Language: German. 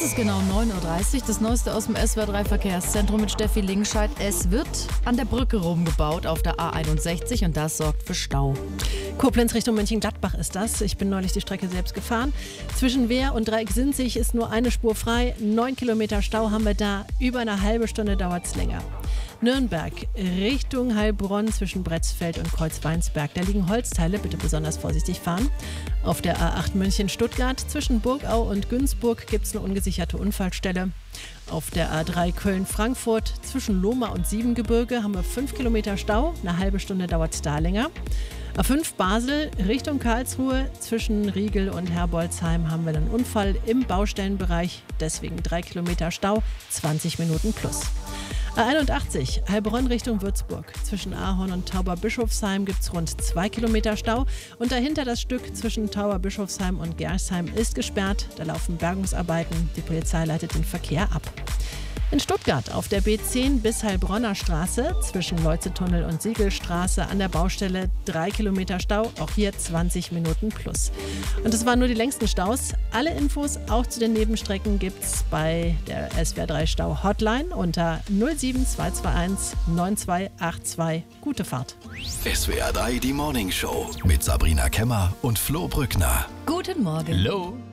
ist genau 9:30 Uhr. Das Neueste aus dem SWR3 Verkehrszentrum mit Steffi Lingscheid. Es wird an der Brücke rumgebaut auf der A61 und das sorgt für Stau. Koblenz Richtung Mönchengladbach ist das. Ich bin neulich die Strecke selbst gefahren. Zwischen Wehr und Dreiecksinzig ist nur eine Spur frei. 9 Kilometer Stau haben wir da. Über eine halbe Stunde dauert es länger. Nürnberg Richtung Heilbronn zwischen Bretzfeld und Kreuzweinsberg. Da liegen Holzteile, bitte besonders vorsichtig fahren. Auf der A8 München-Stuttgart zwischen Burgau und Günzburg gibt es eine ungesicherte Unfallstelle. Auf der A3 Köln-Frankfurt zwischen Lohmar und Siebengebirge haben wir 5 Kilometer Stau. Eine halbe Stunde dauert es da länger. A5 Basel Richtung Karlsruhe zwischen Riegel und Herbolzheim haben wir einen Unfall im Baustellenbereich. Deswegen 3 Kilometer Stau, 20 Minuten plus. A81 Heilbronn Richtung Würzburg. Zwischen Ahorn und Tauberbischofsheim gibt es rund 2 Kilometer Stau. Und dahinter das Stück zwischen Tauberbischofsheim und Gersheim ist gesperrt. Da laufen Bergungsarbeiten. Die Polizei leitet den Verkehr ab. In Stuttgart auf der B10 bis Heilbronner Straße zwischen Leutzetunnel und Siegelstraße an der Baustelle 3 Kilometer Stau, auch hier 20 Minuten plus. Und das waren nur die längsten Staus. Alle Infos auch zu den Nebenstrecken gibt's bei der SWR3 Stau Hotline unter 07221 9282. Gute Fahrt. SWR3 die Morning Show mit Sabrina Kemmer und Flo Brückner. Guten Morgen. Hello.